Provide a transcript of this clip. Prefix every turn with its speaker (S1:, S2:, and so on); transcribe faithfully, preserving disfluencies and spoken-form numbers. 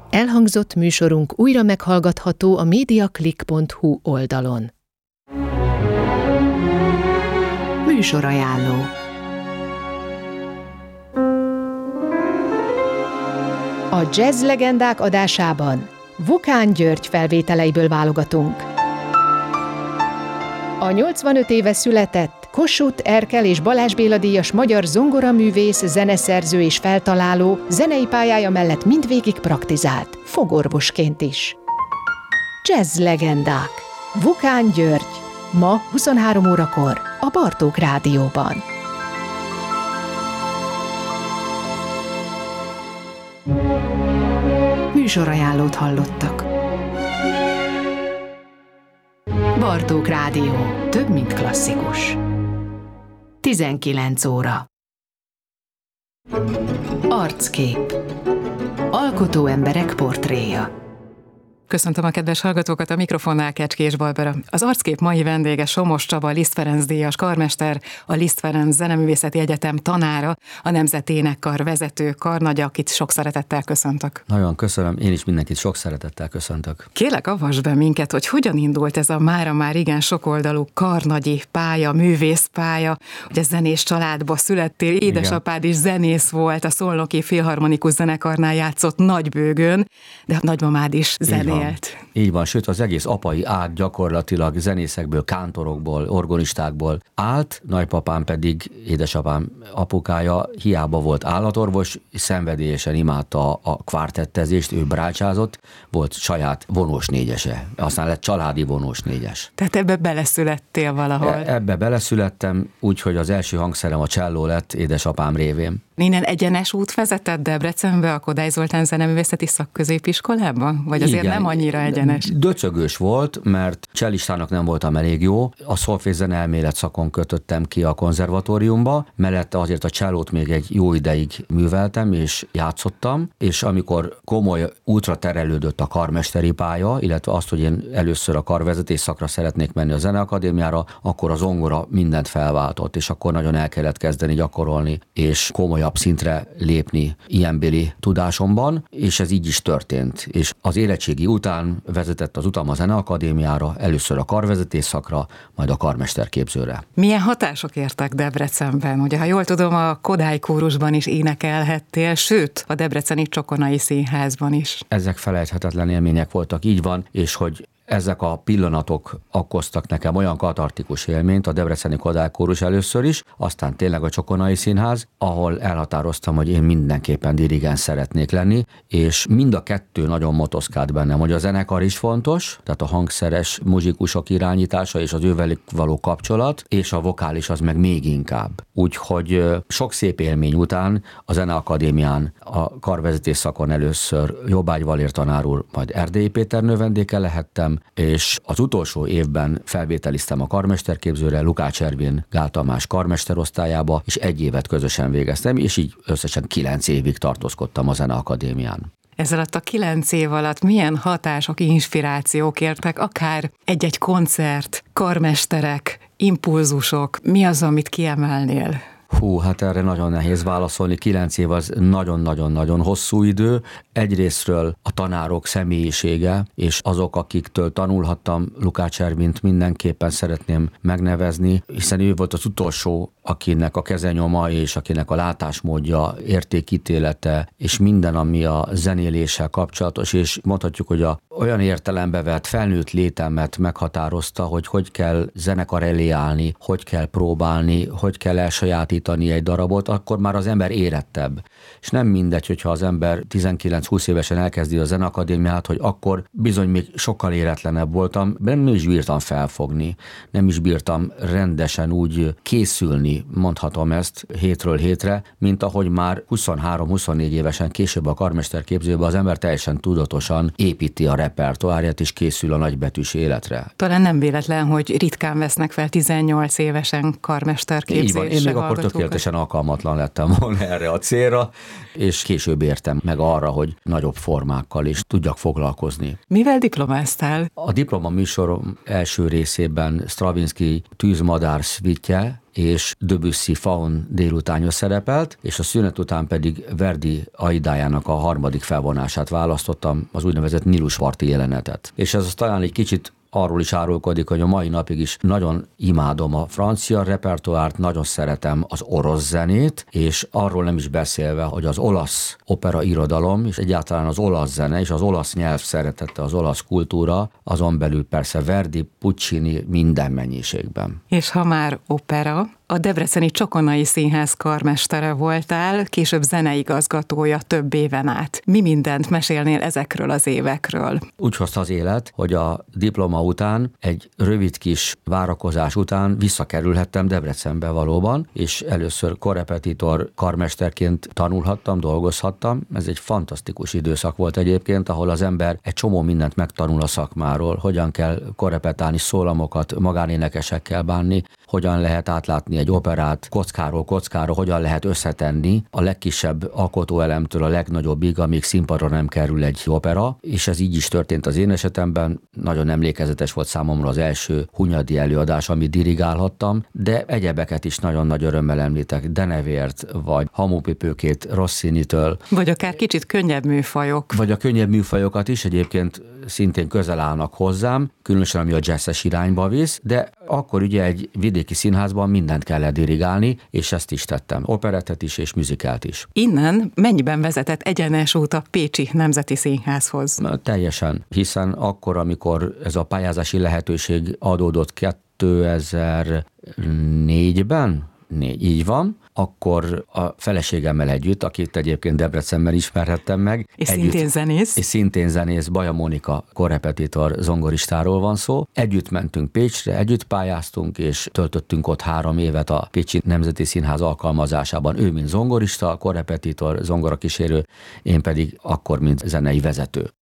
S1: Elhangzott műsorunk újra meghallgatható a mediaclick pont hu oldalon. Műsorajánló. A Jazz Legendák adásában Vokán György felvételeiből válogatunk. A nyolcvanöt éve született Kossuth Erkel és Balázs Béla díjas magyar zongoraművész, zeneszerző és feltaláló zenei pályája mellett mindvégig praktizált, fogorvosként is. Jazz Legendák. Vokán György. Ma huszonhárom órakor a Bartók Rádióban. Műsorajánlót hallottak. Bartók Rádió. Több, mint klasszikus. tizenkilenc óra. Arckép. Alkotó emberek portréja.
S2: Köszöntöm a kedves hallgatókat, a mikrofonnál Kecskés Barbara. Az Arckép mai vendége Somos Csaba, Liszt Ferenc díjas karmester, a Liszt Ferenc Zeneművészeti Egyetem tanára, a Nemzeti Énekkar vezető karnagya, akit sok szeretettel köszöntök.
S3: Nagyon köszönöm, én is mindenkit sok szeretettel köszöntök.
S2: Kérlek, avasd be minket, hogy hogyan indult ez a mára már igen sokoldalú karnagyi pálya, művészpálya. Ugye zenés családba születtél, édesapád is zenész volt, a Szolnoki Filharmonikus Zenekarnál játszott Nagybőgőn, de a nagymamád is zenélt.
S3: Így van, sőt az egész apai ág gyakorlatilag zenészekből, kántorokból, organistákból állt, nagypapám pedig, édesapám apukája hiába volt állatorvos, szenvedélyesen imádta a kvártettezést, ő brácsázott, volt saját vonós négyese, aztán lett családi vonós négyes.
S2: Tehát ebbe beleszülettél valahol?
S3: E- ebbe beleszülettem, úgyhogy az első hangszerem a cselló lett édesapám révén.
S2: Innen egyenes út vezetett Debrecenbe, a Kodály Zoltán Zeneművészeti Szakközépiskolába? Vagy azért
S3: Igen,
S2: nem annyira egyenes?
S3: Döcögös volt, mert csellistának nem voltam elég jó. A szolfézene elmélet szakon kötöttem ki a konzervatóriumba, mellette azért a csellót még egy jó ideig műveltem és játszottam, és amikor komoly útra terelődött a karmesteri pálya, illetve azt, hogy én először a karvezetés szakra szeretnék menni a Zeneakadémiára, akkor az zongora mindent felváltott, és akkor nagyon el kellett kezdeni gyakorolni, és komolyabb szintre lépni ilyenbéli tudásomban, és ez így is történt. És az érettségi után vezetett az utam a Zeneakadémiára, először a karvezetés szakra, majd a karmesterképzőre.
S2: Milyen hatások értek Debrecenben? Ugye, ha jól tudom, a Kodály kórusban is énekelhettél, sőt, a debreceni Csokonai Színházban is.
S3: Ezek felejthetetlen élmények voltak, így van, és hogy ezek a pillanatok okoztak nekem olyan katartikus élményt, a debreceni Kodály kórus először is, aztán tényleg a Csokonai Színház, ahol elhatároztam, hogy én mindenképpen dirigens szeretnék lenni, és mind a kettő nagyon motoszkált bennem, hogy a zenekar is fontos, tehát a hangszeres muzsikusok irányítása és az ővelük való kapcsolat, és a vokális az meg még inkább. Úgyhogy sok szép élmény után a Zeneakadémián a karvezetés szakon először Jobbágy Valér tanár úr, majd Erdélyi Péter növendéke lehettem, és az utolsó évben felvételiztem a karmesterképzőre, Lukács Ervin Gál Tamás karmesterosztályába, és egy évet közösen végeztem, és így összesen kilenc évig tartózkodtam a Zeneakadémián.
S2: Ez alatt a kilenc év alatt milyen hatások, inspirációk értek, akár egy-egy koncert, karmesterek, impulzusok, mi az, amit kiemelnél?
S3: Hú, hát erre nagyon nehéz válaszolni. Kilenc év az nagyon-nagyon-nagyon hosszú idő. Egyrésztről a tanárok személyisége, és azok, akiktől tanulhattam, Lukács Ervint mindenképpen szeretném megnevezni, hiszen ő volt az utolsó, akinek a kezenyoma és akinek a látásmódja, értékítélete, és minden, ami a zenéléssel kapcsolatos, és mondhatjuk, hogy a olyan értelembe vett felnőtt létemet meghatározta, hogy hogy kell zenekar elé állni, hogy kell próbálni, hogy kell elsajátítani egy darabot, akkor már az ember érettebb. És nem mindegy, hogyha az ember tizenkilenc-húsz évesen elkezdi a Zeneakadémiát, hogy akkor bizony még sokkal éretlenebb voltam, nem is bírtam felfogni, nem is bírtam rendesen úgy készülni, mondhatom ezt hétről hétre, mint ahogy már huszonhárom-huszonnégy évesen később a karmesterképzőben az ember teljesen tudatosan építi a repertoárját és készül a nagybetűs életre.
S2: Talán nem véletlen, hogy ritkán vesznek fel tizennyolc évesen karmesterképzésre.
S3: Így van, én még akkor tökéletesen alkalmatlan lettem volna erre a célra, és később értem meg arra, hogy nagyobb formákkal is tudjak foglalkozni.
S2: Mivel diplomáztál?
S3: A diploma műsorom első részében Stravinsky Tűzmadár szvitje, és Debussy Faun délutánja szerepelt, és a szünet után pedig Verdi Aidájának a harmadik felvonását választottam, az úgynevezett Nílusparti jelenetet. És ez az talán egy kicsit arról is árulkodik, hogy a mai napig is nagyon imádom a francia repertoárt, nagyon szeretem az orosz zenét, és arról nem is beszélve, hogy az olasz opera irodalom, és egyáltalán az olasz zene, és az olasz nyelv szeretete, az olasz kultúra, azon belül persze Verdi, Puccini minden mennyiségben.
S2: És ha már opera, a debreceni Csokonai Színház karmestere voltál, később zeneigazgatója több éven át. Mi mindent mesélnél ezekről az évekről?
S3: Úgy hozta az élet, hogy a diploma után, egy rövid kis várakozás után visszakerülhettem Debrecenbe valóban, és először korrepetitor karmesterként tanulhattam, dolgozhattam. Ez egy fantasztikus időszak volt egyébként, ahol az ember egy csomó mindent megtanul a szakmáról, hogyan kell korrepetálni, szólamokat, magánénekesekkel bánni, hogyan lehet átlátni egy operát kockáról kockára, hogyan lehet összetenni a legkisebb alkotóelemtől a legnagyobbig, amíg színpadra nem kerül egy opera, és ez így is történt az én esetemben. Nagyon emlékezetes volt számomra az első Hunyadi előadás, amit dirigálhattam, de egyebeket is nagyon nagy örömmel említek, Denevért, vagy Hamupipőkét Rossinitől.
S2: Vagy akár kicsit könnyebb műfajok.
S3: Vagy a könnyebb műfajokat is egyébként szintén közel állnak hozzám, különösen ami a jazzes irányba visz, de akkor ugye egy vidéki színházban mindent kellett dirigálni, és ezt is tettem, operettet is és műzikát is.
S2: Innen mennyiben vezetett egyenes út a Pécsi Nemzeti Színházhoz?
S3: Na, teljesen, hiszen akkor, amikor ez a pályázási lehetőség adódott kétezer-négyben, négy, így van, akkor a feleségemmel együtt, akit egyébként Debrecenben ismerhettem meg.
S2: És
S3: együtt,
S2: szintén zenész.
S3: És szintén zenész, Baja Mónika korrepetitor zongoristáról van szó. Együtt mentünk Pécsre, együtt pályáztunk, és töltöttünk ott három évet a Pécsi Nemzeti Színház alkalmazásában. Ő, mint zongorista, korrepetitor, zongorakísérő, én pedig akkor, mint zenei vezető.